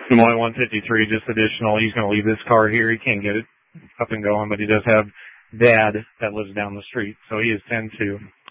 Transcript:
Des Moines 153, just additional. He's going to leave this car here. He can't get it up and going, but he does have Dad that lives down the street, so he is 10-2.